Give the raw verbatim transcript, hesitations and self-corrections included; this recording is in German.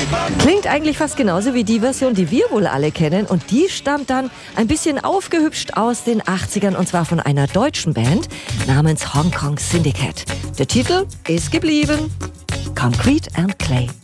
Klingt eigentlich fast genauso wie die Version, die wir wohl alle kennen. Und die stammt dann ein bisschen aufgehübscht aus den achtzigern und zwar von einer deutschen Band namens Hong Kong Syndicate. Der Titel ist geblieben: Concrete and Clay.